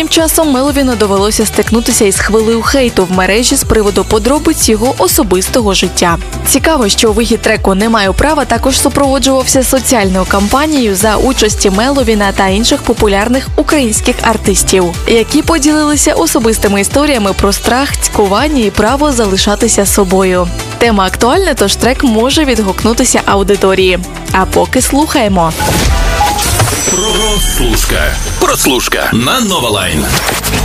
Останнім часом Меловіну довелося стикнутися із хвилею хейту в мережі з приводу подробиць його особистого життя. Цікаво, що вихід треку «Не маю права» також супроводжувався соціальною кампанією за участі Меловіна та інших популярних українських артистів, які поділилися особистими історіями про страх, цькування і право залишатися собою. Тема актуальна, тож трек може відгукнутися аудиторії. А поки слухаємо. Прослушка на Нова Лайн.